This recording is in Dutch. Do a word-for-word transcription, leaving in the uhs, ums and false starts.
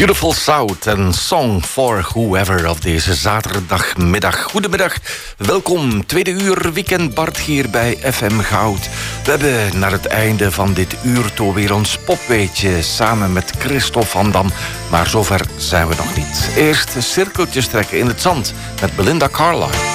Beautiful South en Song for Whoever op deze zaterdagmiddag. Goedemiddag, welkom. Tweede uur Weekend Bart hier bij F M Goud. We hebben naar het einde van dit uur toe weer ons popweetje samen met Christophe van Dam. Maar zover zijn we nog niet. Eerst cirkeltjes trekken in het zand met Belinda Carlisle.